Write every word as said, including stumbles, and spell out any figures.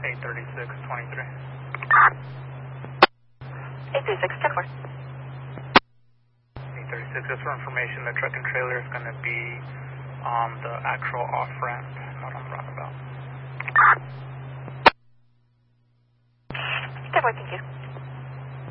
eight thirty-six twenty-three. eight thirty-six, check four. eight thirty-six, just for information, the truck and trailer is going to be on the actual off-ramp, not on the roundabout. Check four, thank you.